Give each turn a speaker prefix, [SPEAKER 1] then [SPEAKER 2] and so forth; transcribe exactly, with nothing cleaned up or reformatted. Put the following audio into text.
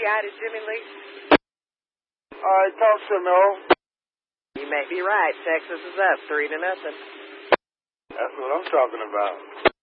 [SPEAKER 1] eye to Jimmy Lee?
[SPEAKER 2] I thought so, no.
[SPEAKER 1] You may be right. Texas is up three to nothing.
[SPEAKER 2] That's what I'm talking about.